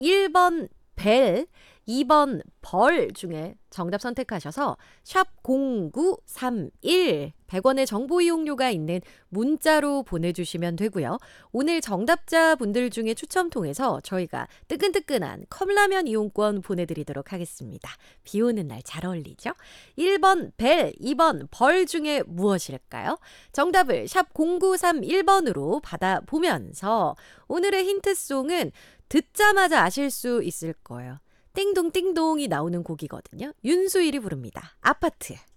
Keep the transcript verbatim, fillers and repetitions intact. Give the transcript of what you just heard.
일 번 벨, 이 번 벌 중에 정답 선택하셔서 샵 공구삼일 백 원의 정보 이용료가 있는 문자로 보내주시면 되고요. 오늘 정답자 분들 중에 추첨 통해서 저희가 뜨끈뜨끈한 컵라면 이용권 보내드리도록 하겠습니다. 비 오는 날 잘 어울리죠? 일 번 벨, 이 번 벌 중에 무엇일까요? 정답을 샵 공구삼일 번으로 받아보면서 오늘의 힌트송은 듣자마자 아실 수 있을 거예요. 띵동띵동이 나오는 곡이거든요. 윤수일이 부릅니다. 아파트.